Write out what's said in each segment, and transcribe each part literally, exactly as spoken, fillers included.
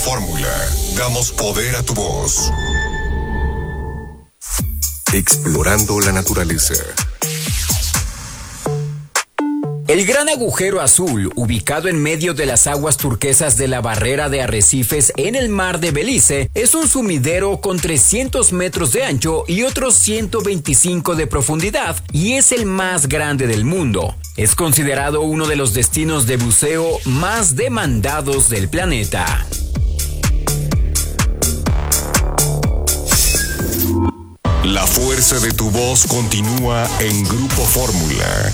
Fórmula, damos poder a tu voz. Explorando la naturaleza. El Gran Agujero Azul, ubicado en medio de las aguas turquesas de la barrera de arrecifes en el mar de Belice, es un sumidero con trescientos metros de ancho y otros ciento veinticinco de profundidad y es el más grande del mundo. Es considerado uno de los destinos de buceo más demandados del planeta. La fuerza de tu voz continúa en Grupo Fórmula.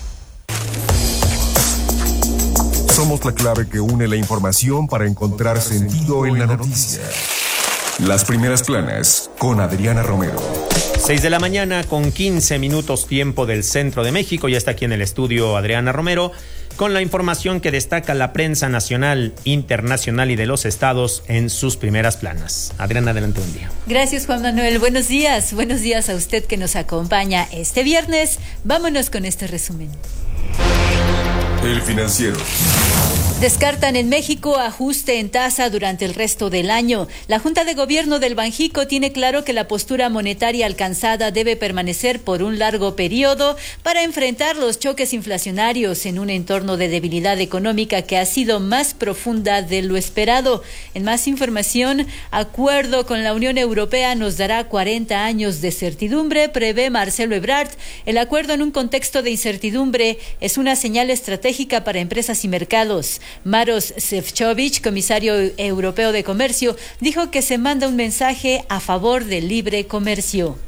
Somos la clave que une la información para encontrar sentido en la noticia. Las primeras planas con Adriana Romero. seis de la mañana con quince minutos tiempo del centro de México. Ya está aquí en el estudio Adriana Romero con la información que destaca la prensa nacional, internacional y de los estados en sus primeras planas. Adriana, adelante, buen día. Gracias, Juan Manuel. Buenos días. Buenos días a usted que nos acompaña este viernes. Vámonos con este resumen. El Financiero. Descartan en México ajuste en tasa durante el resto del año. La Junta de Gobierno del Banjico tiene claro que la postura monetaria alcanzada debe permanecer por un largo periodo para enfrentar los choques inflacionarios en un entorno de debilidad económica que ha sido más profunda de lo esperado. En más información, acuerdo con la Unión Europea nos dará cuarenta años de certidumbre, prevé Marcelo Ebrard. El acuerdo en un contexto de incertidumbre es una señal estratégica para empresas y mercados. Maros Šefčovič, comisario europeo de comercio, dijo que se manda un mensaje a favor del libre comercio.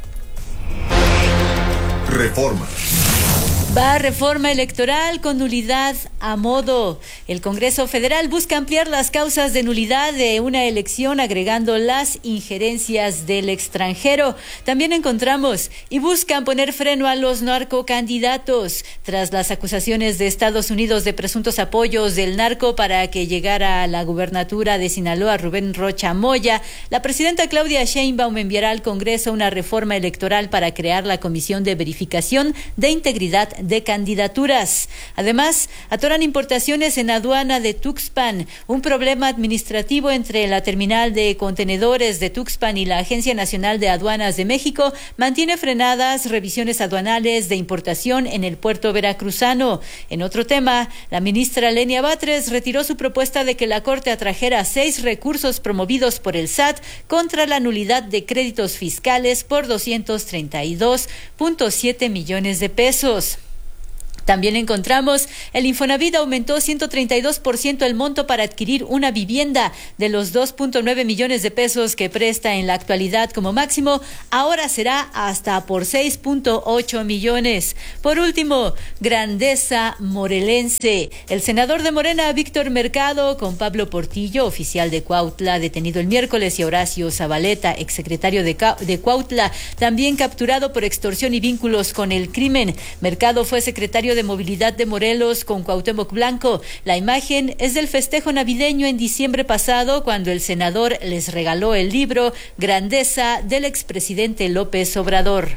Reforma. Va reforma electoral con nulidad a modo. El Congreso Federal busca ampliar las causas de nulidad de una elección agregando las injerencias del extranjero. También encontramos y buscan poner freno a los narcocandidatos tras las acusaciones de Estados Unidos de presuntos apoyos del narco para que llegara a la gubernatura de Sinaloa Rubén Rocha Moya. La presidenta Claudia Sheinbaum enviará al Congreso una reforma electoral para crear la Comisión de Verificación de Integridad de Candidaturas. Además, atoran importaciones en aduana de Tuxpan. Un problema administrativo entre la terminal de contenedores de Tuxpan y la Agencia Nacional de Aduanas de México mantiene frenadas revisiones aduanales de importación en el puerto veracruzano. En otro tema, la ministra Lenia Batres retiró su propuesta de que la Corte atrajera seis recursos promovidos por el S A T contra la nulidad de créditos fiscales por doscientos treinta y dos punto siete millones de pesos. También encontramos, el Infonavit aumentó ciento treinta y dos por ciento el monto para adquirir una vivienda. De los dos punto nueve millones de pesos que presta en la actualidad como máximo, ahora será hasta por seis punto ocho millones. Por último, grandeza morelense. El senador de Morena, Víctor Mercado, con Pablo Portillo, oficial de Cuautla, detenido el miércoles, y Horacio Zabaleta, exsecretario de, Ca- de Cuautla, también capturado por extorsión y vínculos con el crimen. Mercado fue secretario de Movilidad de Morelos con Cuauhtémoc Blanco. La imagen es del festejo navideño en diciembre pasado, cuando el senador les regaló el libro Grandeza del expresidente López Obrador.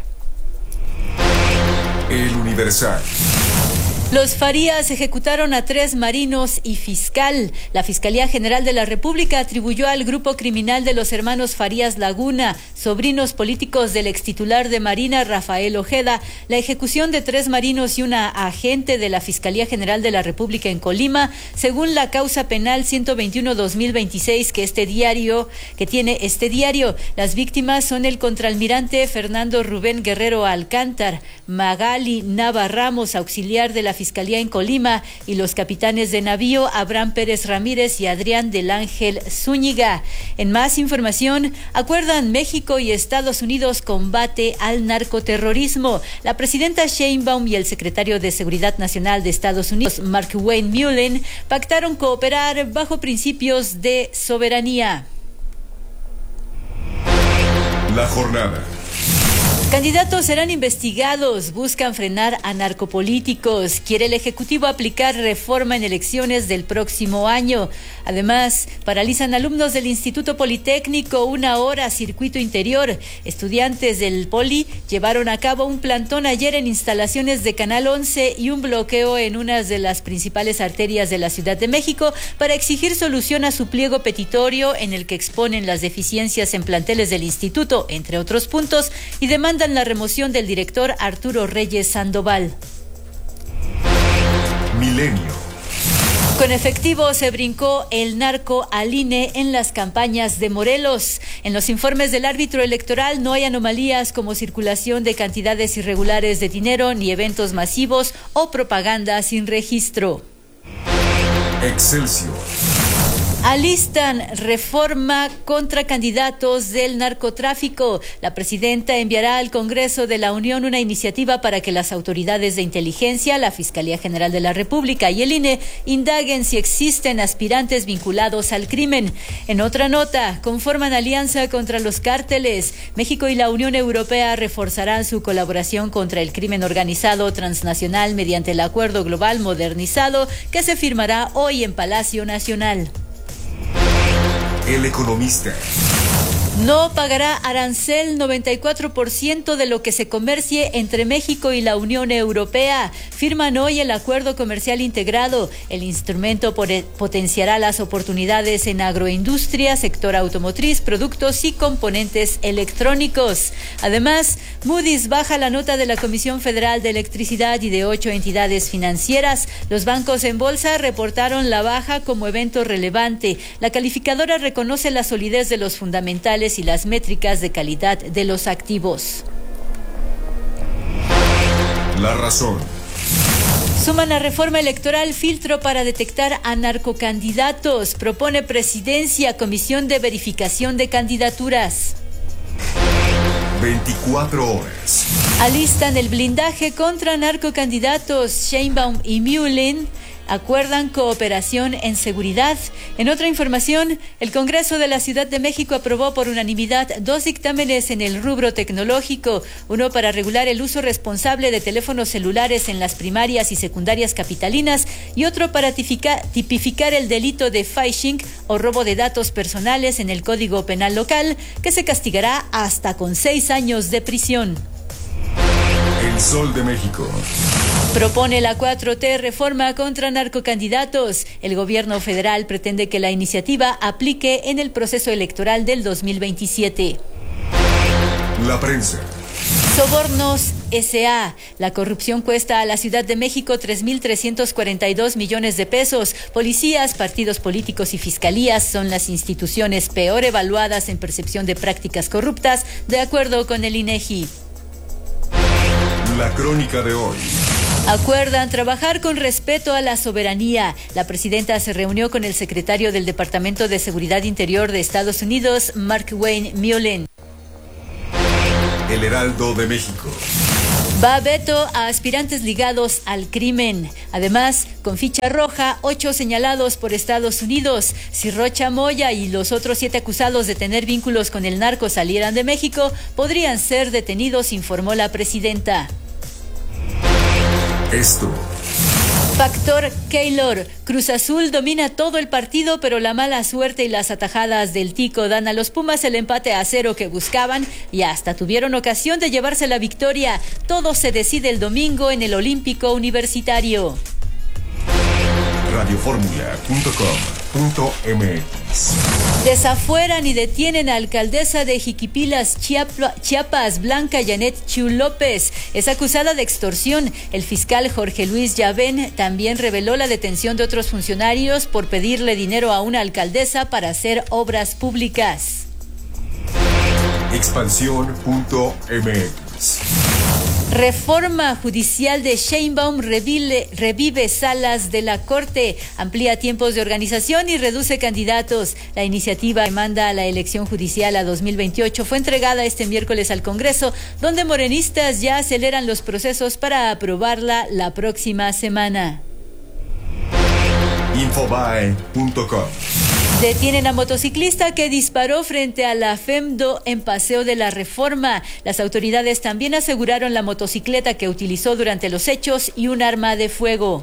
El Universal. Los Farías ejecutaron a tres marinos y fiscal. La Fiscalía General de la República atribuyó al grupo criminal de los hermanos Farías Laguna, sobrinos políticos del extitular de Marina, Rafael Ojeda, la ejecución de tres marinos y una agente de la Fiscalía General de la República en Colima, según la causa penal ciento veintiuno guión dos mil veintiséis que este diario, que tiene este diario. Las víctimas son el contraalmirante Fernando Rubén Guerrero Alcántar, Magali Nava Ramos, auxiliar de la Fiscalía en Colima, y los capitanes de navío Abraham Pérez Ramírez y Adrián del Ángel Zúñiga. En más información, acuerdan México y Estados Unidos combate al narcoterrorismo. La presidenta Sheinbaum y el secretario de Seguridad Nacional de Estados Unidos, Mark Wayne Mullen, pactaron cooperar bajo principios de soberanía. La jornada. Candidatos serán investigados, buscan frenar a narcopolíticos. Quiere el Ejecutivo aplicar reforma en elecciones del próximo año. Además, paralizan alumnos del Instituto Politécnico una hora circuito interior. Estudiantes del Poli llevaron a cabo un plantón ayer en instalaciones de Canal once y un bloqueo en una de las principales arterias de la Ciudad de México para exigir solución a su pliego petitorio en el que exponen las deficiencias en planteles del instituto, entre otros puntos, y demandan la remoción del director Arturo Reyes Sandoval. Milenio. Con efectivo se brincó el narco al I N E en las campañas de Morelos. En los informes del árbitro electoral no hay anomalías como circulación de cantidades irregulares de dinero ni eventos masivos o propaganda sin registro. Excelsior. Alistan reforma contra candidatos del narcotráfico. La presidenta enviará al Congreso de la Unión una iniciativa para que las autoridades de inteligencia, la Fiscalía General de la República y el I N E indaguen si existen aspirantes vinculados al crimen. En otra nota, conforman alianza contra los cárteles. México y la Unión Europea reforzarán su colaboración contra el crimen organizado transnacional mediante el Acuerdo Global Modernizado que se firmará hoy en Palacio Nacional. El Economista. No pagará arancel noventa y cuatro por ciento de lo que se comercie entre México y la Unión Europea. Firman hoy el Acuerdo Comercial Integrado. El instrumento potenciará las oportunidades en agroindustria, sector automotriz, productos y componentes electrónicos. Además, Moody's baja la nota de la Comisión Federal de Electricidad y de ocho entidades financieras. Los bancos en bolsa reportaron la baja como evento relevante. La calificadora reconoce la solidez de los fundamentales y las métricas de calidad de los activos. La Razón. Suman a reforma electoral filtro para detectar a narcocandidatos. Propone presidencia, comisión de verificación de candidaturas. veinticuatro horas. Alistan el blindaje contra narcocandidatos. Sheinbaum y Mullin acuerdan cooperación en seguridad. En otra información, el Congreso de la Ciudad de México aprobó por unanimidad dos dictámenes en el rubro tecnológico, uno para regular el uso responsable de teléfonos celulares en las primarias y secundarias capitalinas y otro para tipificar, tipificar el delito de phishing o robo de datos personales en el Código Penal local, que se castigará hasta con seis años de prisión. El Sol de México. Propone la cuatro T reforma contra narcocandidatos. El gobierno federal pretende que la iniciativa aplique en el proceso electoral del dos mil veintisiete. La Prensa. Sobornos S A La corrupción cuesta a la Ciudad de México tres mil trescientos cuarenta y dos millones de pesos. Policías, partidos políticos y fiscalías son las instituciones peor evaluadas en percepción de prácticas corruptas, de acuerdo con el INEGI. La crónica de hoy. Acuerdan trabajar con respeto a la soberanía. La presidenta se reunió con el secretario del Departamento de Seguridad Interior de Estados Unidos, Markwayne Mullin. El Heraldo de México. Va veto a aspirantes ligados al crimen. Además, con ficha roja, ocho señalados por Estados Unidos. Si Rocha Moya y los otros siete acusados de tener vínculos con el narco salieran de México, podrían ser detenidos, informó la presidenta. Esto. Factor Keylor. Cruz Azul domina todo el partido, pero la mala suerte y las atajadas del Tico dan a los Pumas el empate a cero que buscaban y hasta tuvieron ocasión de llevarse la victoria. Todo se decide el domingo en el Olímpico Universitario. radio fórmula punto com punto m x. Desafueran y detienen a alcaldesa de Jiquipilas, Chiapas, Blanca Janet Chu López. Es acusada de extorsión. El fiscal Jorge Luis Llavén también reveló la detención de otros funcionarios por pedirle dinero a una alcaldesa para hacer obras públicas. expansión punto m x. Reforma judicial de Sheinbaum revive, revive salas de la Corte, amplía tiempos de organización y reduce candidatos. La iniciativa que manda a la elección judicial a dos mil veintiocho fue entregada este miércoles al Congreso, donde morenistas ya aceleran los procesos para aprobarla la próxima semana. infobae punto com. Detienen a motociclista que disparó frente a la FEMDO en Paseo de la Reforma. Las autoridades también aseguraron la motocicleta que utilizó durante los hechos y un arma de fuego.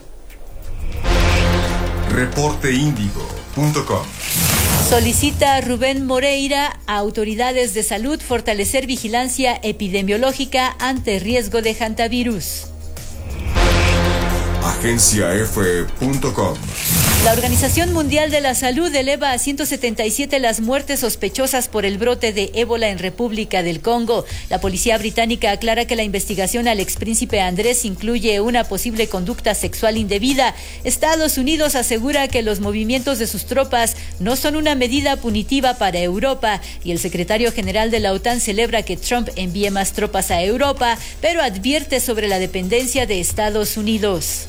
reporte índigo punto com. Solicita Rubén Moreira a autoridades de salud fortalecer vigilancia epidemiológica ante riesgo de hantavirus. agencia efe punto com. La Organización Mundial de la Salud eleva a ciento setenta y siete las muertes sospechosas por el brote de ébola en República del Congo. La policía británica aclara que la investigación al expríncipe Andrés incluye una posible conducta sexual indebida. Estados Unidos asegura que los movimientos de sus tropas no son una medida punitiva para Europa, y el secretario general de la OTAN celebra que Trump envíe más tropas a Europa, pero advierte sobre la dependencia de Estados Unidos.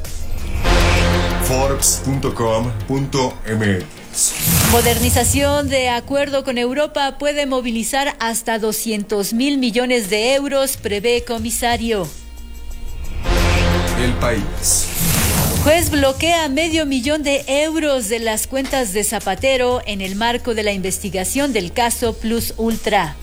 forbes punto com punto eme equis. Modernización de acuerdo con Europa puede movilizar hasta doscientos mil millones de euros, prevé comisario. El País. Juez bloquea medio millón de euros de las cuentas de Zapatero en el marco de la investigación del caso Plus Ultra.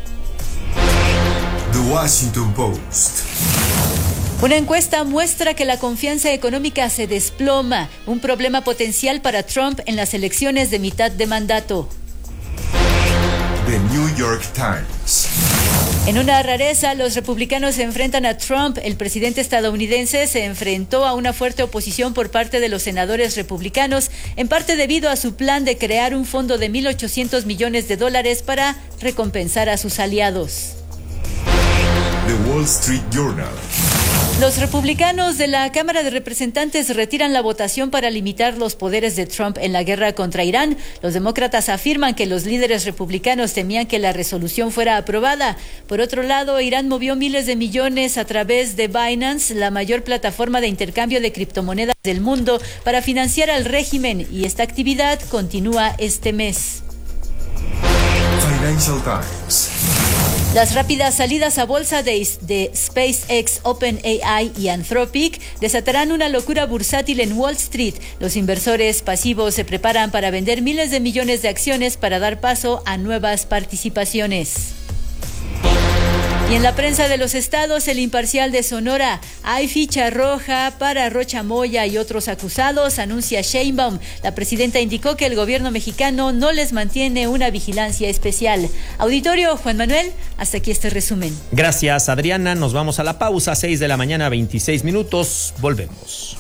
The Washington Post. Una encuesta muestra que la confianza económica se desploma, un problema potencial para Trump en las elecciones de mitad de mandato. The New York Times. En una rareza, los republicanos se enfrentan a Trump. El presidente estadounidense se enfrentó a una fuerte oposición por parte de los senadores republicanos, en parte debido a su plan de crear un fondo de mil ochocientos millones de dólares para recompensar a sus aliados. The Wall Street Journal. Los republicanos de la Cámara de Representantes retiran la votación para limitar los poderes de Trump en la guerra contra Irán. Los demócratas afirman que los líderes republicanos temían que la resolución fuera aprobada. Por otro lado, Irán movió miles de millones a través de Binance, la mayor plataforma de intercambio de criptomonedas del mundo, para financiar al régimen, y esta actividad continúa este mes. Financial Times. Las rápidas salidas a bolsa de, de SpaceX, OpenAI y Anthropic desatarán una locura bursátil en Wall Street. Los inversores pasivos se preparan para vender miles de millones de acciones para dar paso a nuevas participaciones. Y en la prensa de los estados, El Imparcial de Sonora, hay ficha roja para Rocha Moya y otros acusados, anuncia Sheinbaum. La presidenta indicó que el gobierno mexicano no les mantiene una vigilancia especial. Auditorio, Juan Manuel, hasta aquí este resumen. Gracias, Adriana. Nos vamos a la pausa, seis de la mañana, veintiséis minutos. Volvemos.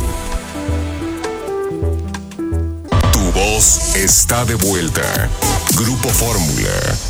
Tu voz está de vuelta. Grupo Fórmula.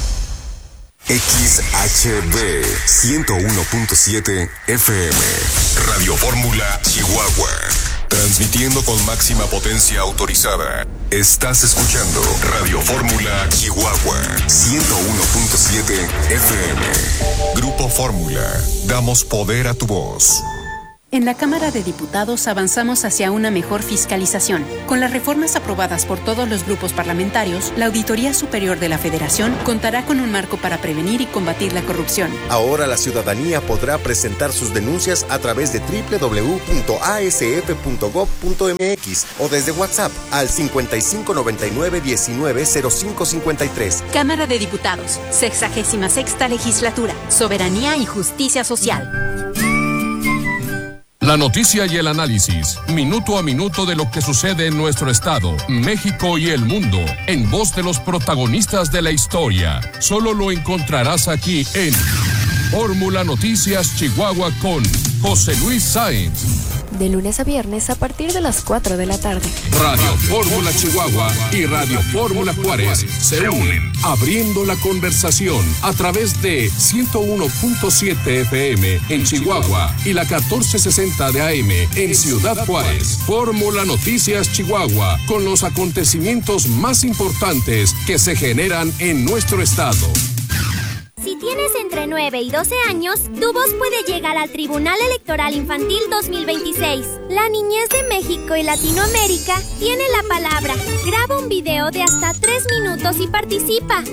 X H B ciento uno punto siete F M. Radio Fórmula Chihuahua. Transmitiendo con máxima potencia autorizada. Estás escuchando Radio Fórmula Chihuahua ciento uno punto siete F M. Grupo Fórmula. Damos poder a tu voz. En la Cámara de Diputados avanzamos hacia una mejor fiscalización. Con las reformas aprobadas por todos los grupos parlamentarios, la Auditoría Superior de la Federación contará con un marco para prevenir y combatir la corrupción. Ahora la ciudadanía podrá presentar sus denuncias a través de doble u doble u doble u punto a s f punto gob punto eme equis o desde WhatsApp al cincuenta y cinco noventa y nueve diecinueve cero cinco cincuenta y tres. Cámara de Diputados, sexagésima sexta legislatura, soberanía y justicia social. La noticia y el análisis, minuto a minuto de lo que sucede en nuestro estado, México y el mundo, en voz de los protagonistas de la historia. Solo lo encontrarás aquí en Fórmula Noticias Chihuahua con José Luis Sáenz. De lunes a viernes a partir de las cuatro de la tarde. Radio Fórmula Chihuahua y Radio Fórmula Juárez se unen, abriendo la conversación a través de ciento uno punto siete F M en Chihuahua y la catorce sesenta de A M en Ciudad Juárez. Fórmula Noticias Chihuahua, con los acontecimientos más importantes que se generan en nuestro estado. Si tienes entre nueve y doce años, tu voz puede llegar al Tribunal Electoral Infantil dos mil veintiséis. La niñez de México y Latinoamérica tiene la palabra. Graba un video de hasta tres minutos y participa.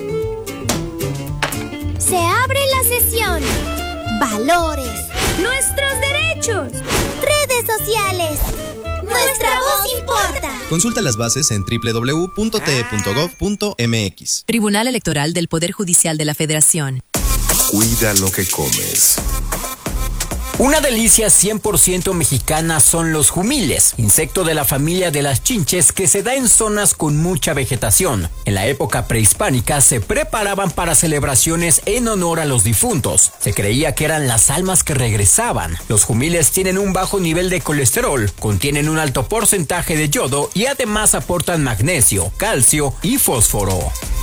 Se abre la sesión. Valores. Nuestros derechos. Redes sociales. Nuestra Nuestra voz importa. Consulta las bases en doble u doble u doble u punto t e punto gov punto m x. Tribunal Electoral del Poder Judicial de la Federación. Cuida lo que comes. Una delicia cien por ciento mexicana son los jumiles, insecto de la familia de las chinches que se da en zonas con mucha vegetación. En la época prehispánica se preparaban para celebraciones en honor a los difuntos. Se creía que eran las almas que regresaban. Los jumiles tienen un bajo nivel de colesterol, contienen un alto porcentaje de yodo y además aportan magnesio, calcio y fósforo.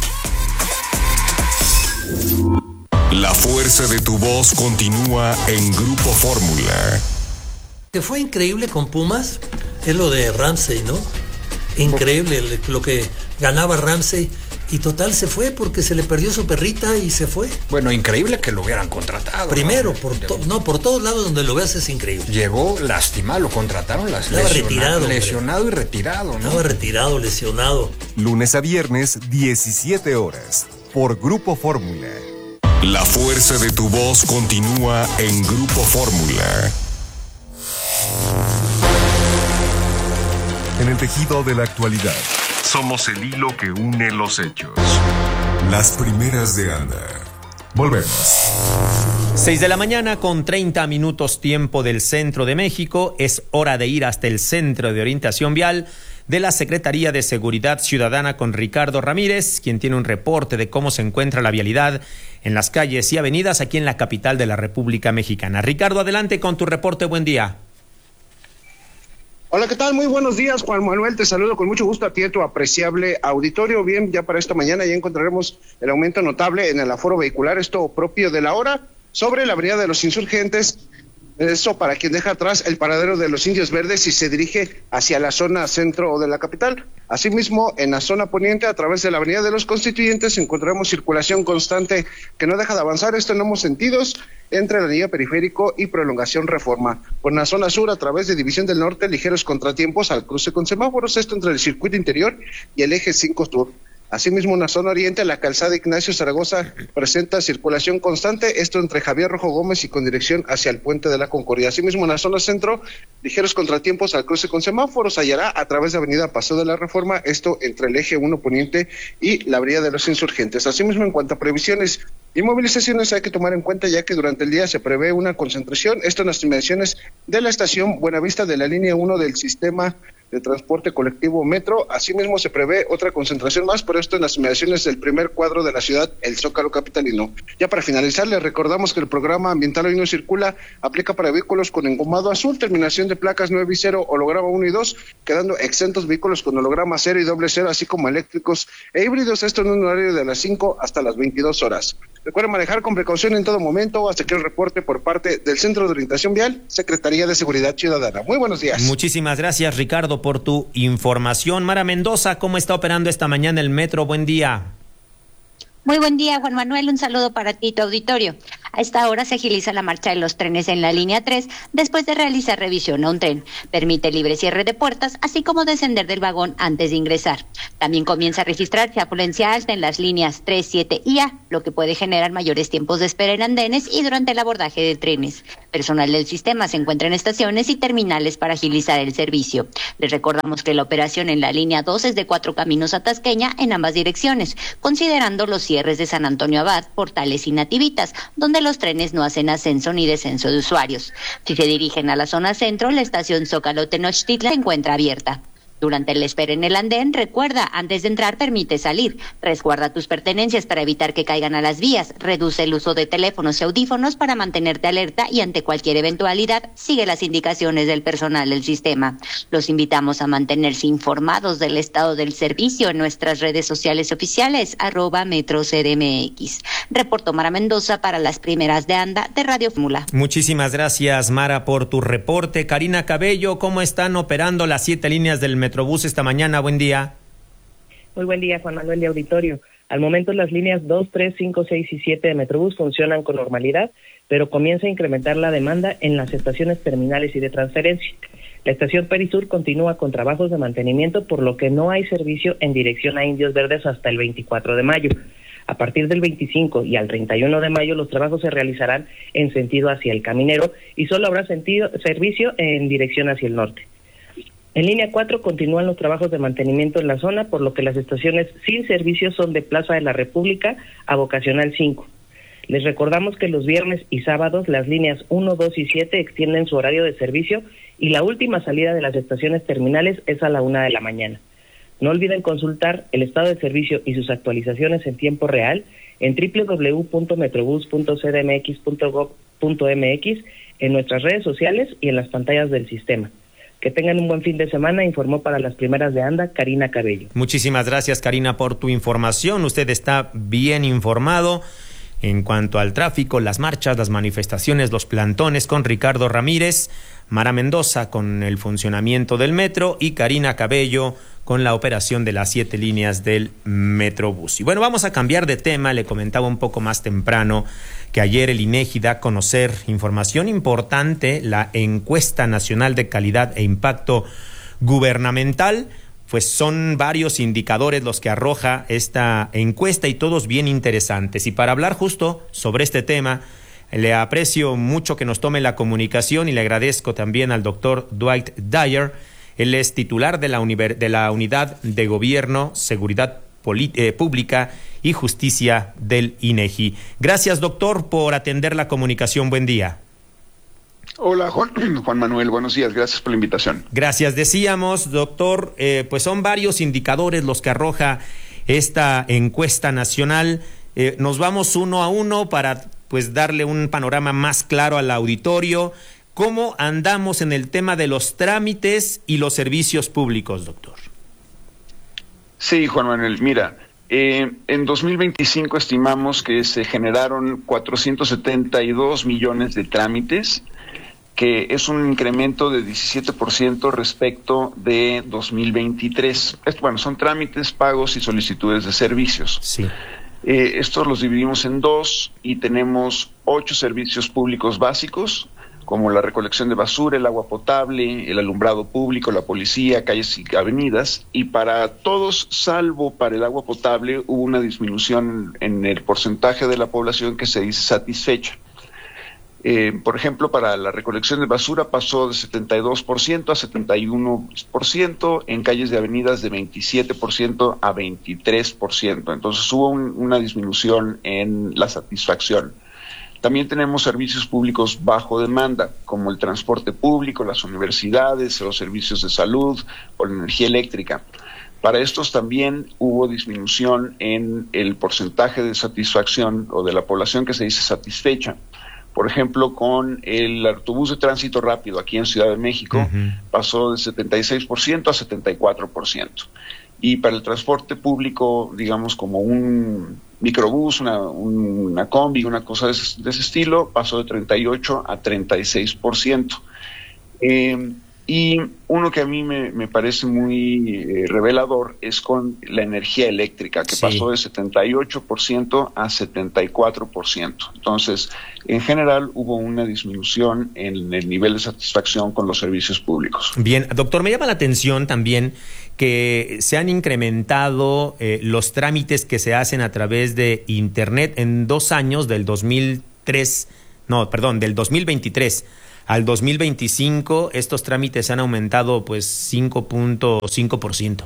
La fuerza de tu voz continúa en Grupo Fórmula. Que fue increíble con Pumas es lo de Ramsey, ¿no? Increíble lo que ganaba Ramsey. Y total se fue porque se le perdió su perrita y se fue. Bueno, increíble que lo hubieran contratado. Primero, ¿no? Por to- no, por todos lados donde lo veas es increíble. Llegó lastimado, lo contrataron las Estaba retirado. Lesionado hombre. y retirado, ¿no? Estaba retirado, lesionado. Lunes a viernes, diecisiete horas, por Grupo Fórmula. La fuerza de tu voz continúa en Grupo Fórmula. En el tejido de la actualidad, somos el hilo que une los hechos. Las primeras de Anda. Volvemos. seis de la mañana con treinta minutos tiempo del centro de México. Es hora de ir hasta el Centro de Orientación Vial de la Secretaría de Seguridad Ciudadana con Ricardo Ramírez, quien tiene un reporte de cómo se encuentra la vialidad en las calles y avenidas aquí en la capital de la República Mexicana. Ricardo, adelante con tu reporte. Buen día. Hola, ¿qué tal? Muy buenos días, Juan Manuel. Te saludo con mucho gusto a ti y a tu apreciable auditorio. Bien, ya para esta mañana ya encontraremos el aumento notable en el aforo vehicular, esto propio de la hora, sobre la avenida de los Insurgentes. Eso para quien deja atrás el paradero de los Indios Verdes y se dirige hacia la zona centro de la capital. Asimismo, en la zona poniente, a través de la avenida de los Constituyentes, encontramos circulación constante que no deja de avanzar, esto en ambos sentidos, entre el anillo periférico y prolongación Reforma. Por la zona sur, a través de División del Norte, ligeros contratiempos al cruce con semáforos, esto entre el circuito interior y el eje cinco sur. Asimismo, en la zona oriente, la calzada Ignacio Zaragoza presenta circulación constante, esto entre Javier Rojo Gómez y con dirección hacia el Puente de la Concordia. Asimismo, en la zona centro, ligeros contratiempos al cruce con semáforos, hallará a través de Avenida Paseo de la Reforma, esto entre el eje uno poniente y la avenida de los Insurgentes. Asimismo, en cuanto a previsiones y movilizaciones, hay que tomar en cuenta ya que durante el día se prevé una concentración, esto en las inmediaciones de la estación Buenavista de la línea uno del sistema de transporte colectivo Metro. Asimismo, se prevé otra concentración más, pero esto en las inmediaciones del primer cuadro de la ciudad, el Zócalo capitalino. Ya para finalizar, les recordamos que el programa Ambiental Hoy No Circula aplica para vehículos con engomado azul, terminación de placas nueve y cero, holograma uno y dos, quedando exentos vehículos con holograma cero y doble cero, así como eléctricos e híbridos, esto en un horario de las cinco hasta las veintidós horas. Recuerden manejar con precaución en todo momento. Hasta aquí el reporte por parte del Centro de Orientación Vial, Secretaría de Seguridad Ciudadana. Muy buenos días. Muchísimas gracias, Ricardo, por tu información. Mara Mendoza, ¿cómo está operando esta mañana el metro? Buen día. Muy buen día, Juan Manuel. Un saludo para ti y tu auditorio. A esta hora se agiliza la marcha de los trenes en la línea tres después de realizar revisión a un tren. Permite libre cierre de puertas, así como descender del vagón antes de ingresar. También comienza a registrarse afluencia alta en las líneas tres, siete y A, lo que puede generar mayores tiempos de espera en andenes y durante el abordaje de trenes. Personal del sistema se encuentra en estaciones y terminales para agilizar el servicio. Les recordamos que la operación en la línea dos es de Cuatro Caminos a Tasqueña en ambas direcciones, considerando los cierres de San Antonio Abad, Portales y Nativitas, donde los trenes no hacen ascenso ni descenso de usuarios. Si se dirigen a la zona centro, la estación Zócalo Tenochtitlan se encuentra abierta. Durante la espera en el andén, recuerda, antes de entrar permite salir. Resguarda tus pertenencias para evitar que caigan a las vías. Reduce el uso de teléfonos y audífonos para mantenerte alerta y ante cualquier eventualidad, sigue las indicaciones del personal del sistema. Los invitamos a mantenerse informados del estado del servicio en nuestras redes sociales oficiales, arroba Metro C D M X. Reportó Mara Mendoza para las primeras de Anda de Radio Fórmula. Muchísimas gracias, Mara, por tu reporte. Karina Cabello, ¿cómo están operando las siete líneas del Metrobús esta mañana? Buen día. Muy buen día, Juan Manuel de Auditorio. Al momento las líneas dos, tres, cinco, seis y siete de Metrobús funcionan con normalidad, pero comienza a incrementar la demanda en las estaciones terminales y de transferencia. La estación Perisur continúa con trabajos de mantenimiento, por lo que no hay servicio en dirección a Indios Verdes hasta el veinticuatro de mayo. A partir del veinticinco y al treinta y uno de mayo los trabajos se realizarán en sentido hacia el Caminero y solo habrá sentido, servicio en dirección hacia el norte. En línea cuatro continúan los trabajos de mantenimiento en la zona, por lo que las estaciones sin servicio son de Plaza de la República a Vocacional cinco. Les recordamos que los viernes y sábados las líneas uno, dos y siete extienden su horario de servicio y la última salida de las estaciones terminales es a la una de la mañana. No olviden consultar el estado de servicio y sus actualizaciones en tiempo real en doble u doble u doble u punto metrobús punto c d m x punto gov punto m x, en nuestras redes sociales y en las pantallas del sistema. Que tengan un buen fin de semana, informó para las primeras de ANDA Karina Cabello. Muchísimas gracias, Karina, por tu información. Usted está bien informado en cuanto al tráfico, las marchas, las manifestaciones, los plantones, con Ricardo Ramírez, Mara Mendoza con el funcionamiento del metro y Karina Cabello con la operación de las siete líneas del Metrobús. Y bueno, vamos a cambiar de tema. Le comentaba un poco más temprano que ayer el INEGI da a conocer información importante, la Encuesta Nacional de Calidad e Impacto Gubernamental. Pues son varios indicadores los que arroja esta encuesta y todos bien interesantes. Y para hablar justo sobre este tema, le aprecio mucho que nos tome la comunicación y le agradezco también al doctor Dwight Dyer. Él es titular de la, Univer- de la Unidad de Gobierno, Seguridad Poli- eh, Pública y Justicia del INEGI. Gracias, doctor, por atender la comunicación. Buen día. Hola, Juan, Juan Manuel, buenos días, gracias por la invitación. Gracias, decíamos, doctor, eh, pues son varios indicadores los que arroja esta encuesta nacional. Eh, nos vamos uno a uno para pues darle un panorama más claro al auditorio. ¿Cómo andamos en el tema de los trámites y los servicios públicos, doctor? Sí, Juan Manuel, mira, eh, en dos mil veinticinco estimamos que se generaron cuatrocientos setenta y dos millones de trámites, que es un incremento de diecisiete por ciento respecto de dos mil veintitrés. Esto, bueno, son trámites, pagos y solicitudes de servicios. Sí. Eh, estos los dividimos en dos y tenemos ocho servicios públicos básicos, como la recolección de basura, el agua potable, el alumbrado público, la policía, calles y avenidas, y para todos, salvo para el agua potable, hubo una disminución en el porcentaje de la población que se dice satisfecha. Eh, por ejemplo, para la recolección de basura pasó de setenta y dos por ciento a setenta y uno por ciento, en calles de avenidas de veintisiete por ciento a veintitrés por ciento. Entonces hubo un, una disminución en la satisfacción. También tenemos servicios públicos bajo demanda, como el transporte público, las universidades, los servicios de salud o la energía eléctrica. Para estos también hubo disminución en el porcentaje de satisfacción o de la población que se dice satisfecha. Por ejemplo, con el autobús de tránsito rápido aquí en Ciudad de México, uh-huh. pasó de setenta y seis por ciento a setenta y cuatro por ciento. Y para el transporte público, digamos como un microbús, una, una combi, una cosa de ese, de ese estilo, pasó de treinta y ocho a treinta y seis por ciento. Eh, y uno que a mí me, me parece muy eh, revelador es con la energía eléctrica, que sí. pasó de setenta y ocho por ciento a setenta y cuatro por ciento. Entonces, en general, hubo una disminución en el nivel de satisfacción con los servicios públicos. Bien, doctor, me llama la atención también que se han incrementado eh, los trámites que se hacen a través de Internet en dos años, del dos mil tres, no, perdón, del dos mil veintitrés al dos mil veinticinco, estos trámites han aumentado pues cinco punto cinco por ciento.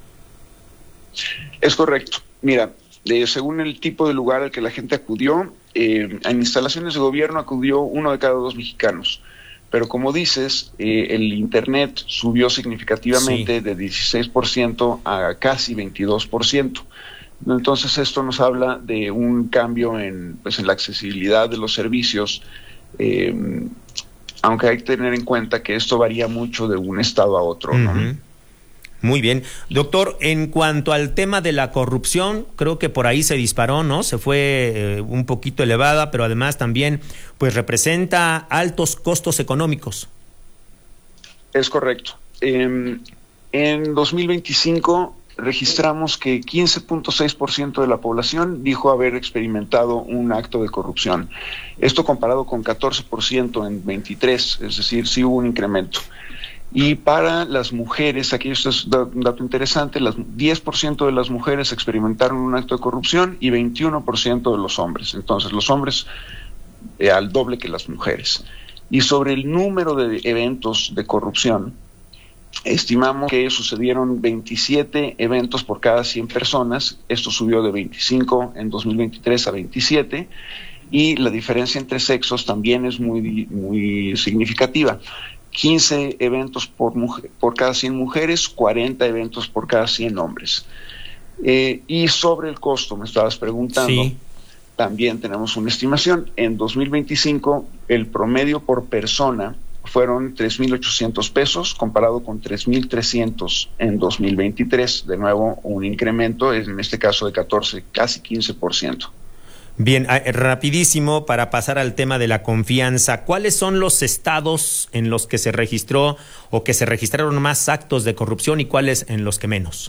Es correcto. Mira, eh, según el tipo de lugar al que la gente acudió, eh, en instalaciones de gobierno acudió uno de cada dos mexicanos. Pero como dices, eh, el Internet subió significativamente sí. de dieciséis por ciento a casi veintidós por ciento. Entonces esto nos habla de un cambio en, pues, en la accesibilidad de los servicios, eh, aunque hay que tener en cuenta que esto varía mucho de un estado a otro, ¿no? Uh-huh. Muy bien. Doctor, en cuanto al tema de la corrupción, creo que por ahí se disparó, ¿no? Se fue eh, un poquito elevada, pero además también pues representa altos costos económicos. Es correcto. Eh, en dos mil veinticinco registramos que quince punto seis por ciento de la población dijo haber experimentado un acto de corrupción. Esto comparado con catorce por ciento en veintitrés, es decir, sí hubo un incremento. Y para las mujeres, aquí esto es un dato interesante, las diez por ciento de las mujeres experimentaron un acto de corrupción y veintiuno por ciento de los hombres. Entonces, los hombres eh, al doble que las mujeres. Y sobre el número de eventos de corrupción, estimamos que sucedieron veintisiete eventos por cada cien personas. Esto subió de veinticinco en dos mil veintitrés a veintisiete, y la diferencia entre sexos también es muy, muy significativa. quince eventos por, mujer, por cada cien mujeres, cuarenta eventos por cada cien hombres. Eh, y sobre el costo, me estabas preguntando, sí. También tenemos una estimación. En dos mil veinticinco, el promedio por persona fueron tres mil ochocientos pesos, comparado con tres mil trescientos en dos mil veintitrés. De nuevo, un incremento, en este caso de catorce, casi quince por ciento. Bien, rapidísimo para pasar al tema de la confianza. ¿Cuáles son los estados en los que se registró o que se registraron más actos de corrupción y cuáles en los que menos?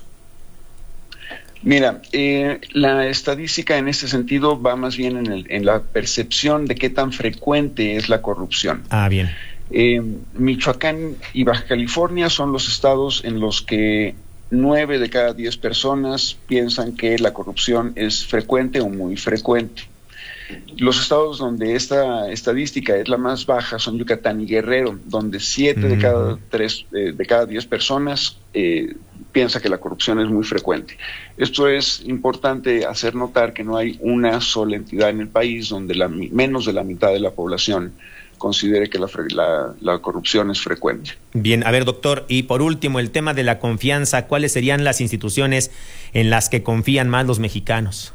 Mira, eh, la estadística en este sentido va más bien en, el, en la percepción de qué tan frecuente es la corrupción. Ah, bien. Eh, Michoacán y Baja California son los estados en los que nueve de cada diez personas piensan que la corrupción es frecuente o muy frecuente. Los estados donde esta estadística es la más baja son Yucatán y Guerrero, donde siete mm. de cada tres, eh, de cada diez personas eh, piensa que la corrupción es muy frecuente. Esto es importante hacer notar, que no hay una sola entidad en el país donde la, menos de la mitad de la población considere que la, la, la corrupción es frecuente. Bien, a ver, doctor, y por último, el tema de la confianza, ¿cuáles serían las instituciones en las que confían más los mexicanos?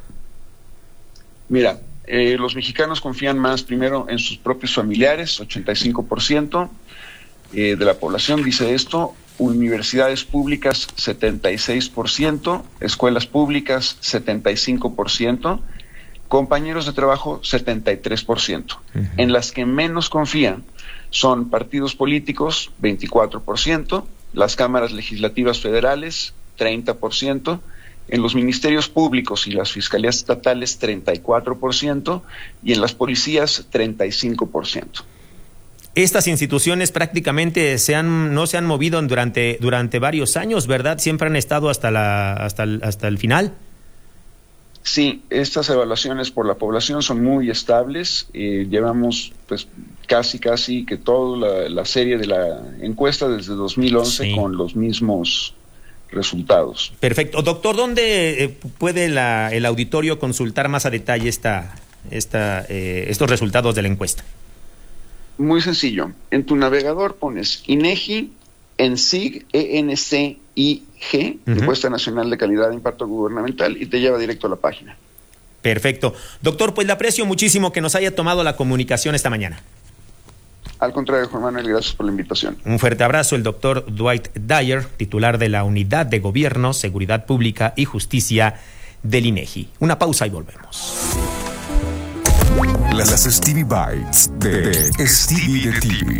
Mira, eh, los mexicanos confían más primero en sus propios familiares, ochenta y cinco por ciento eh, de la población dice esto, universidades públicas setenta y seis por ciento, escuelas públicas setenta y cinco por ciento, compañeros de trabajo setenta y tres por ciento. Uh-huh. En las que menos confían son partidos políticos, veinticuatro por ciento, las cámaras legislativas federales, treinta por ciento, en los ministerios públicos y las fiscalías estatales, treinta y cuatro por ciento, y en las policías, treinta y cinco por ciento. Estas instituciones prácticamente se han, no se han movido durante, durante varios años, ¿verdad? Siempre han estado hasta, la, hasta, el, hasta el final. Sí, estas evaluaciones por la población son muy estables. Eh, llevamos pues casi casi que toda la, la serie de la encuesta desde dos mil once sí. con los mismos resultados. Perfecto. Doctor, ¿dónde eh, puede la, el auditorio consultar más a detalle esta, esta, eh, estos resultados de la encuesta? Muy sencillo. En tu navegador pones INEGI, ENSIG, E N C I G, uh-huh. Encuesta Nacional de Calidad de Impacto Gubernamental, y te lleva directo a la página. Perfecto. Doctor, pues le aprecio muchísimo que nos haya tomado la comunicación esta mañana. Al contrario, Juan Manuel, gracias por la invitación. Un fuerte abrazo, el doctor Dwight Dyer, titular de la Unidad de Gobierno, Seguridad Pública y Justicia del INEGI. Una pausa y volvemos. Las Stevie Bites de, de Stevie de T V.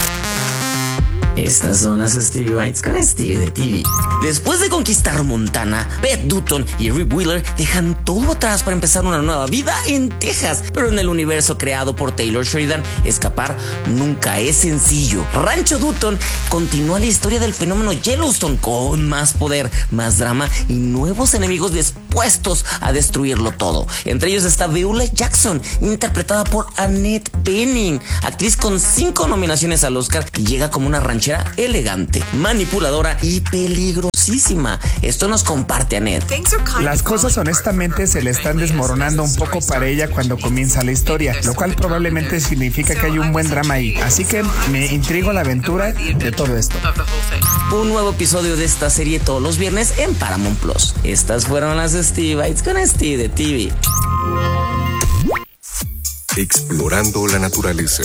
Estas son las Stevie Bites con Stevie de T V. Después de conquistar Montana, Beth Dutton y Rip Wheeler dejan todo atrás para empezar una nueva vida en Texas. Pero en el universo creado por Taylor Sheridan, escapar nunca es sencillo. Rancho Dutton continúa la historia del fenómeno Yellowstone con más poder, más drama y nuevos enemigos dispuestos a destruirlo todo. Entre ellos está Beulah Jackson, interpretada por Annette Bening, actriz con cinco nominaciones al Oscar, que llega como una ranchera elegante, manipuladora y peligrosísima. Esto nos comparte Annette. Las cosas honestamente se le están desmoronando un poco para ella cuando comienza la historia, lo cual probablemente significa que hay un buen drama ahí. Así que me intriga la aventura de todo esto. Un nuevo episodio de esta serie todos los viernes en Paramount Plus. Estas fueron las Stevie Bites con Stevie de T V. Explorando la naturaleza.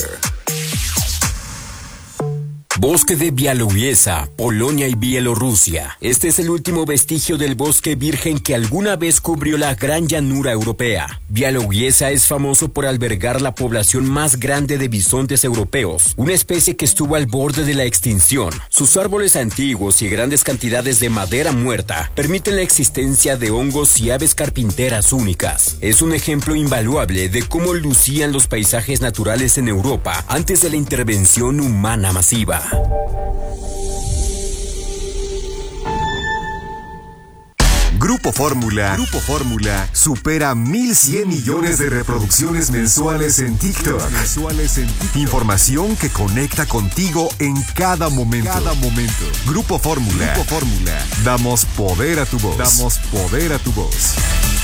Bosque de Białowieża, Polonia y Bielorrusia. Este es el último vestigio del bosque virgen que alguna vez cubrió la gran llanura europea. Białowieża es famoso por albergar la población más grande de bisontes europeos, una especie que estuvo al borde de la extinción. Sus árboles antiguos y grandes cantidades de madera muerta permiten la existencia de hongos y aves carpinteras únicas. Es un ejemplo invaluable de cómo lucían los paisajes naturales en Europa antes de la intervención humana masiva. Grupo Fórmula. Grupo Fórmula supera mil cien millones de reproducciones mensuales en TikTok. Mensuales en TikTok. Información que conecta contigo en cada momento. Cada momento. Grupo Fórmula. Grupo Fórmula. Damos poder a tu voz. Damos poder a tu voz.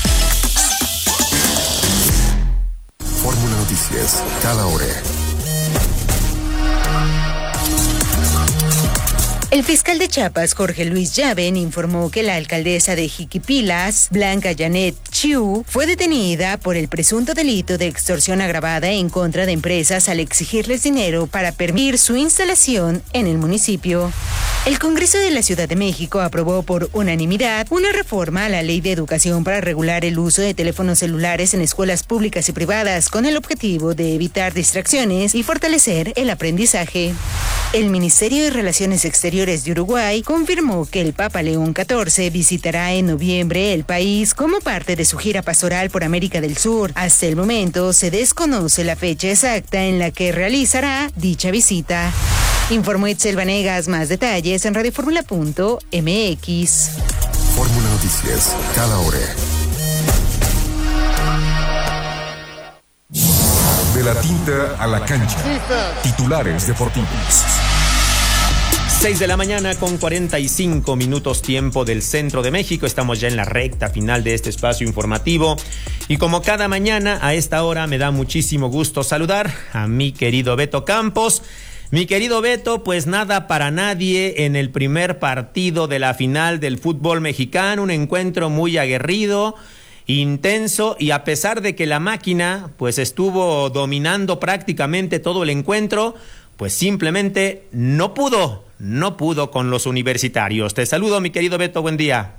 Fórmula Noticias, cada hora. El fiscal de Chiapas, Jorge Luis Llaven, informó que la alcaldesa de Jiquipilas, Blanca Janet Chiu, fue detenida por el presunto delito de extorsión agravada en contra de empresas al exigirles dinero para permitir su instalación en el municipio. El Congreso de la Ciudad de México aprobó por unanimidad una reforma a la Ley de Educación para regular el uso de teléfonos celulares en escuelas públicas y privadas con el objetivo de evitar distracciones y fortalecer el aprendizaje. El Ministerio de Relaciones Exteriores de Uruguay confirmó que el Papa León catorce visitará en noviembre el país como parte de su gira pastoral por América del Sur. Hasta el momento se desconoce la fecha exacta en la que realizará dicha visita. Informó Itzel Vanegas. Más detalles en radio fórmula punto m x. Fórmula Noticias, cada hora. De la tinta a la cancha. Titulares deportivos. seis de la mañana con cuarenta y cinco minutos tiempo del centro de México. Estamos ya en la recta final de este espacio informativo. Y como cada mañana a esta hora me da muchísimo gusto saludar a mi querido Beto Campos. Mi querido Beto, pues nada para nadie en el primer partido de la final del fútbol mexicano. Un encuentro muy aguerrido, intenso, y a pesar de que la máquina pues estuvo dominando prácticamente todo el encuentro, pues simplemente no pudo, no pudo con los universitarios. Te saludo, mi querido Beto, buen día.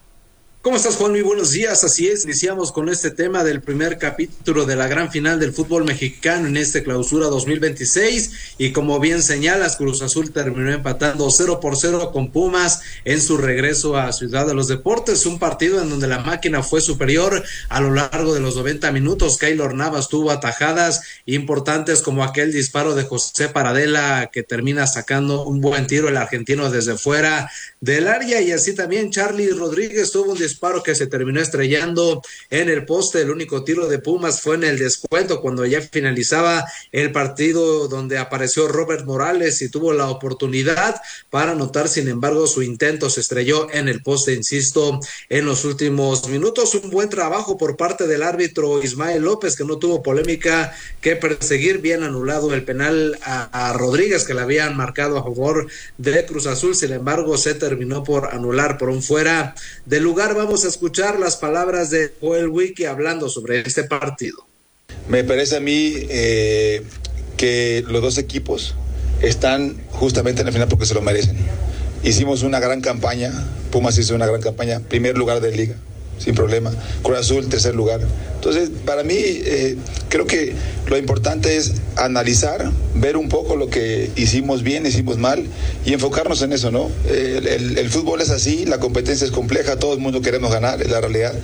¿Cómo estás, Juan? Muy buenos días. Así es, iniciamos con este tema del primer capítulo de la gran final del fútbol mexicano en este clausura dos mil veintiséis, y como bien señalas, Cruz Azul terminó empatando cero por cero con Pumas en su regreso a Ciudad de los Deportes, un partido en donde la máquina fue superior a lo largo de los noventa minutos. Keylor Navas tuvo atajadas importantes como aquel disparo de José Paradela que termina sacando un buen tiro el argentino desde fuera del área, y así también Charlie Rodríguez tuvo un disparo disparo que se terminó estrellando en el poste. El único tiro de Pumas fue en el descuento, cuando ya finalizaba el partido, donde apareció Robert Morales y tuvo la oportunidad para anotar. Sin embargo, su intento se estrelló en el poste, insisto, en los últimos minutos. Un buen trabajo por parte del árbitro Ismael López, que no tuvo polémica que perseguir. Bien anulado el penal a, a Rodríguez, que le habían marcado a favor de Cruz Azul. Sin embargo, se terminó por anular por un fuera de lugar. Vamos a escuchar las palabras de Joel Wiki hablando sobre este partido. Me parece a mí eh, que los dos equipos están justamente en la final porque se lo merecen. Hicimos una gran campaña, Pumas hizo una gran campaña, primer lugar de liga, sin problema. Cruz Azul, tercer lugar. Entonces, para mí, eh, creo que lo importante es analizar, ver un poco lo que hicimos bien, hicimos mal, y enfocarnos en eso, ¿no? El, el, el fútbol es así, la competencia es compleja, todo el mundo queremos ganar, es la realidad,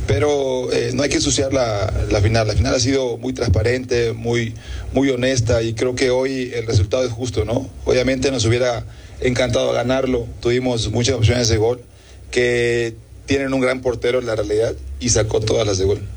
pero eh, no hay que ensuciar la, la final. La final ha sido muy transparente, muy, muy honesta, y creo que hoy el resultado es justo, ¿no? Obviamente nos hubiera encantado ganarlo, tuvimos muchas opciones de gol, que tienen un gran portero en la realidad, y sacó todas las de gol.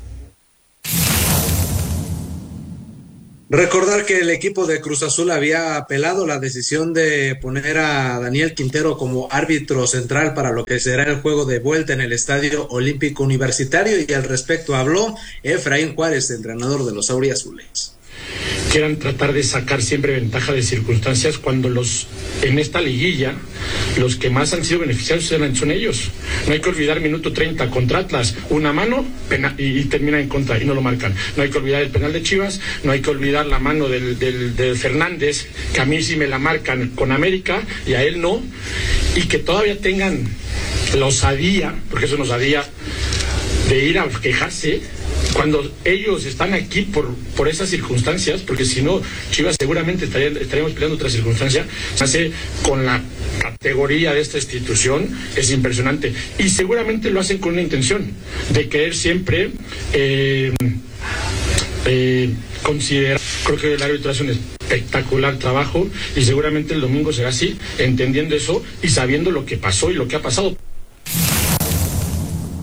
Recordar que el equipo de Cruz Azul había apelado la decisión de poner a Daniel Quintero como árbitro central para lo que será el juego de vuelta en el Estadio Olímpico Universitario, y al respecto habló Efraín Juárez, entrenador de los auriazules. Quieran tratar de sacar siempre ventaja de circunstancias, cuando los en esta liguilla los que más han sido beneficiados son ellos. No hay que olvidar minuto treinta contra Atlas, una mano pena, y, y termina en contra y no lo marcan. No hay que olvidar el penal de Chivas, no hay que olvidar la mano del, del, del Fernández, que a mí sí me la marcan con América y a él no, y que todavía tengan la osadía, porque eso es una osadía, de ir a quejarse cuando ellos están aquí por, por esas circunstancias, porque si no, Chivas seguramente estaría, estaríamos peleando otra circunstancia. Se hace con la categoría de esta institución, es impresionante, y seguramente lo hacen con una intención de querer siempre eh, eh, considerar. Creo que el árbitro hace un espectacular trabajo, y seguramente el domingo será así, entendiendo eso y sabiendo lo que pasó y lo que ha pasado.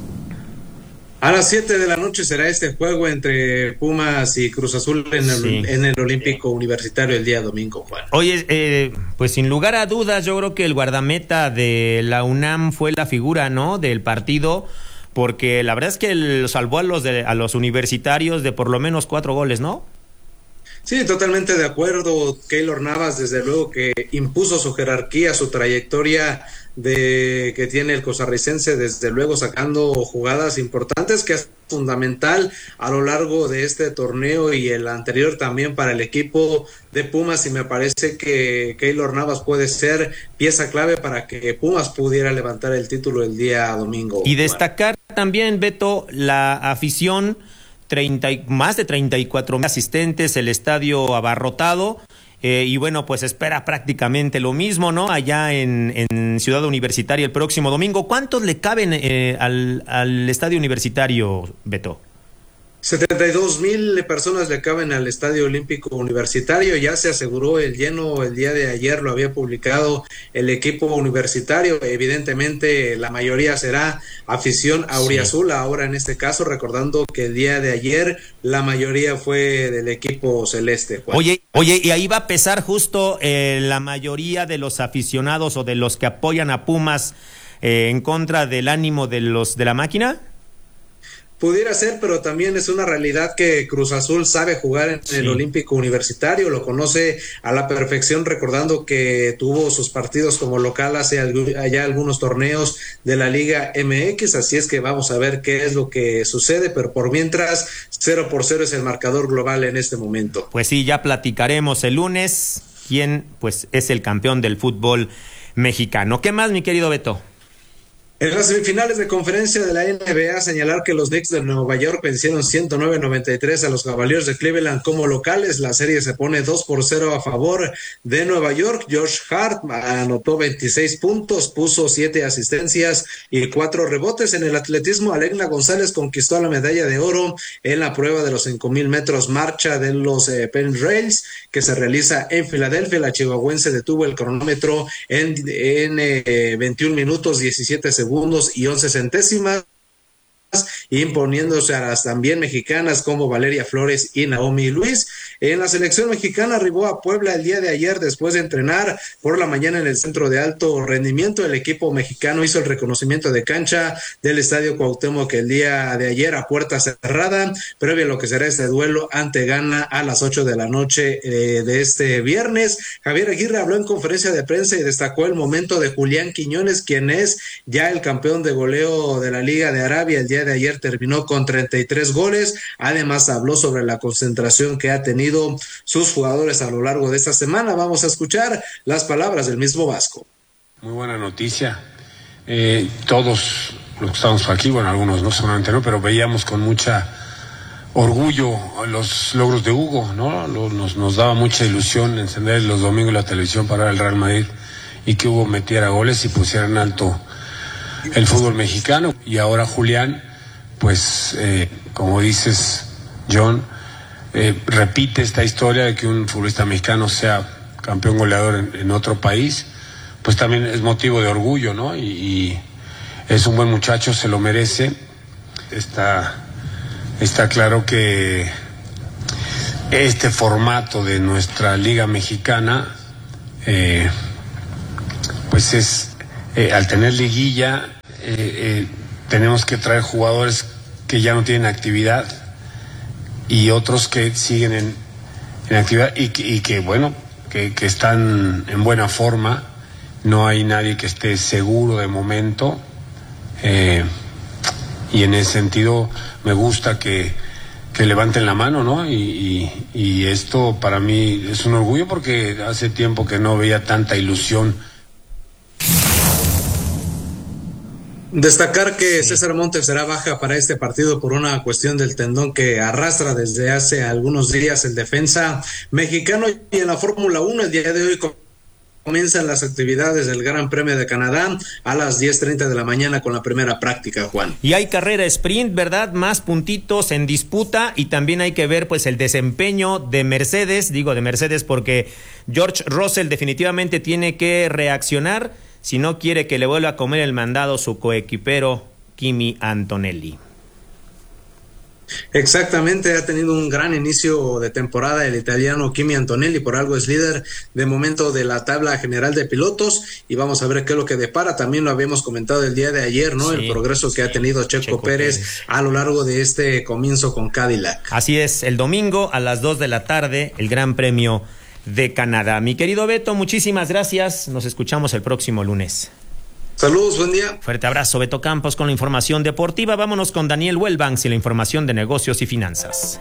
A las siete de la noche será este juego entre Pumas y Cruz Azul en el, sí. en el Olímpico Universitario el día domingo, Juan. Oye, eh, pues sin lugar a dudas, yo creo que el guardameta de la UNAM fue la figura, ¿no?, del partido, porque la verdad es que él salvó a los, de, a los universitarios de por lo menos cuatro goles, ¿no? Sí, totalmente de acuerdo. Keylor Navas, desde luego que impuso su jerarquía, su trayectoria de que tiene el costarricense, desde luego sacando jugadas importantes, que es fundamental a lo largo de este torneo y el anterior también para el equipo de Pumas, y me parece que Keylor Navas puede ser pieza clave para que Pumas pudiera levantar el título el día domingo. Y destacar también, Beto, la afición, treinta, más de treinta y cuatro mil asistentes, el estadio abarrotado. Eh, y bueno, pues espera prácticamente lo mismo, ¿no? Allá en, en Ciudad Universitaria el próximo domingo. ¿Cuántos le caben eh, al, al estadio universitario, Beto? setenta y dos mil personas le caben al Estadio Olímpico Universitario. Ya se aseguró el lleno el día de ayer, lo había publicado el equipo universitario. Evidentemente la mayoría será afición auriazul, sí. Ahora en este caso, recordando que el día de ayer la mayoría fue del equipo celeste, Juan. Oye, oye, y ahí va a pesar justo eh, la mayoría de los aficionados o de los que apoyan a Pumas eh, en contra del ánimo de los de la máquina. Pudiera ser, pero también es una realidad que Cruz Azul sabe jugar en sí. el Olímpico Universitario, lo conoce a la perfección, recordando que tuvo sus partidos como local hace allá algunos torneos de la Liga M X, así es que vamos a ver qué es lo que sucede, pero por mientras, cero por cero es el marcador global en este momento. Pues sí, ya platicaremos el lunes quién pues es el campeón del fútbol mexicano. ¿Qué más, mi querido Beto? En las semifinales de conferencia de la N B A, señalar que los Knicks de Nueva York vencieron ciento nueve a noventa y tres a los Cavaliers de Cleveland como locales. La serie se pone dos por cero a favor de Nueva York. Josh Hart anotó veintiséis puntos, puso siete asistencias y cuatro rebotes. En el atletismo, Alegna González conquistó la medalla de oro en la prueba de los cinco mil metros marcha de los eh, Penn Rails, que se realiza en Filadelfia. La chihuahuense detuvo el cronómetro en, en eh, veintiún minutos, diecisiete segundos segundos y once centésimas, imponiéndose a las también mexicanas como Valeria Flores y Naomi Luis. En la selección mexicana arribó a Puebla el día de ayer después de entrenar por la mañana en el centro de alto rendimiento. El equipo mexicano hizo el reconocimiento de cancha del Estadio Cuauhtémoc el día de ayer a puerta cerrada, previo a lo que será este duelo ante Ghana a las ocho de la noche eh, de este viernes. Javier Aguirre habló en conferencia de prensa y destacó el momento de Julián Quiñones, quien es ya el campeón de goleo de la Liga de Arabia. El día de ayer terminó con treinta y tres goles. Además habló sobre la concentración que ha tenido sus jugadores a lo largo de esta semana. Vamos a escuchar las palabras del mismo Vasco. Muy buena noticia. Eh, todos los que estamos aquí, bueno, algunos no solamente no, pero veíamos con mucha orgullo los logros de Hugo, ¿no? Nos, nos daba mucha ilusión encender los domingos la televisión para ver el Real Madrid y que Hugo metiera goles y pusiera en alto el fútbol mexicano. Y ahora Julián, pues eh, como dices, John, eh, repite esta historia de que un futbolista mexicano sea campeón goleador en, en otro país, pues también es motivo de orgullo, ¿no? Y, y es un buen muchacho, se lo merece. Está, está claro que este formato de nuestra liga mexicana, eh, pues es, eh, al tener liguilla, eh, eh, tenemos que traer jugadores que ya no tienen actividad y otros que siguen en, en actividad y que, y que bueno, que, que están en buena forma. No hay nadie que esté seguro de momento, eh, y en ese sentido me gusta que, que levanten la mano, ¿no? Y, y, y esto para mí es un orgullo porque hace tiempo que no veía tanta ilusión. Destacar que sí. César Montes será baja para este partido por una cuestión del tendón que arrastra desde hace algunos días el defensa mexicano. Y en la Fórmula uno el día de hoy comienzan las actividades del Gran Premio de Canadá a las diez treinta de la mañana con la primera práctica, Juan. Y hay carrera sprint, ¿verdad? Más puntitos en disputa y también hay que ver pues el desempeño de Mercedes, digo de Mercedes porque George Russell definitivamente tiene que reaccionar si no quiere que le vuelva a comer el mandado su coequipero Kimi Antonelli. Exactamente, ha tenido un gran inicio de temporada el italiano Kimi Antonelli, por algo es líder de momento de la tabla general de pilotos, y vamos a ver qué es lo que depara. También lo habíamos comentado el día de ayer, ¿no? Sí, el progreso que sí, ha tenido Checo, Checo Pérez, Pérez a lo largo de este comienzo con Cadillac. Así es, el domingo a las dos de la tarde, el Gran Premio de Canadá. Mi querido Beto, muchísimas gracias, nos escuchamos el próximo lunes. Saludos, buen día. Fuerte abrazo, Beto Campos, con la información deportiva. Vámonos con Daniel Wellbanks y la información de negocios y finanzas.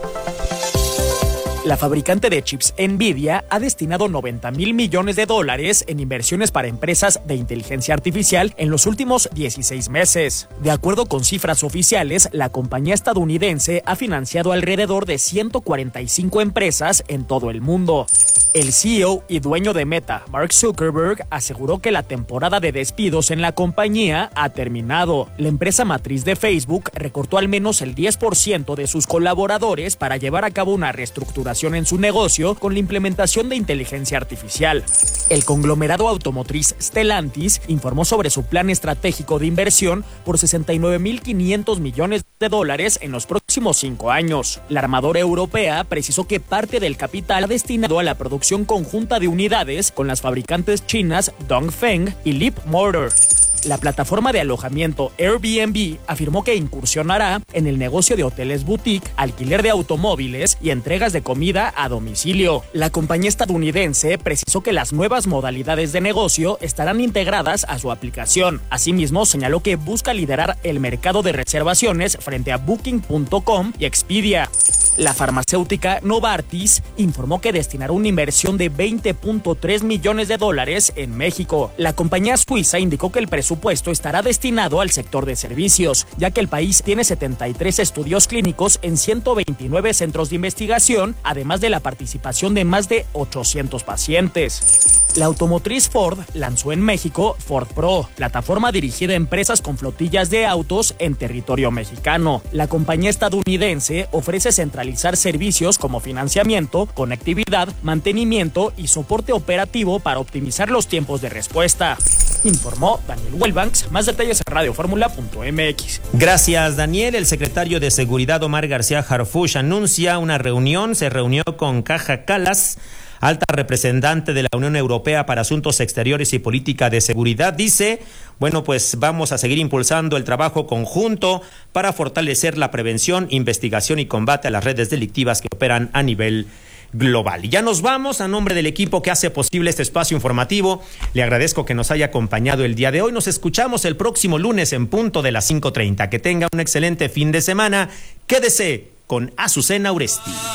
La fabricante de chips Nvidia ha destinado noventa mil millones de dólares en inversiones para empresas de inteligencia artificial en los últimos dieciséis meses. De acuerdo con cifras oficiales, la compañía estadounidense ha financiado alrededor de ciento cuarenta y cinco empresas en todo el mundo. El C E O y dueño de Meta, Mark Zuckerberg, aseguró que la temporada de despidos en la compañía ha terminado. La empresa matriz de Facebook recortó al menos el diez por ciento de sus colaboradores para llevar a cabo una reestructuración en su negocio con la implementación de inteligencia artificial. El conglomerado automotriz Stellantis informó sobre su plan estratégico de inversión por sesenta y nueve mil quinientos millones de dólares en los próximos cinco años. La armadora europea precisó que parte del capital ha destinado a la producción conjunta de unidades con las fabricantes chinas Dongfeng y Leapmotor. La plataforma de alojamiento Airbnb afirmó que incursionará en el negocio de hoteles boutique, alquiler de automóviles y entregas de comida a domicilio. La compañía estadounidense precisó que las nuevas modalidades de negocio estarán integradas a su aplicación. Asimismo, señaló que busca liderar el mercado de reservaciones frente a Booking punto com y Expedia. La farmacéutica Novartis informó que destinará una inversión de veinte punto tres millones de dólares en México. La compañía suiza indicó que el presupuesto estará destinado al sector de servicios, ya que el país tiene setenta y tres estudios clínicos en ciento veintinueve centros de investigación, además de la participación de más de ochocientos pacientes. La automotriz Ford lanzó en México Ford Pro, plataforma dirigida a empresas con flotillas de autos en territorio mexicano. La compañía estadounidense ofrece centralizar servicios como financiamiento, conectividad, mantenimiento y soporte operativo para optimizar los tiempos de respuesta. Informó Daniel Wellbanks. Más detalles en radio fórmula punto m x. Gracias, Daniel. El secretario de Seguridad, Omar García Harfuch, anuncia una reunión. Se reunió con Kaja Kallas, alta representante de la Unión Europea para Asuntos Exteriores y Política de Seguridad. Dice, bueno, pues vamos a seguir impulsando el trabajo conjunto para fortalecer la prevención, investigación y combate a las redes delictivas que operan a nivel global. Y ya nos vamos. A nombre del equipo que hace posible este espacio informativo, le agradezco que nos haya acompañado el día de hoy. Nos escuchamos el próximo lunes en punto de las cinco treinta. Que tenga un excelente fin de semana. Quédese con Azucena Uresti.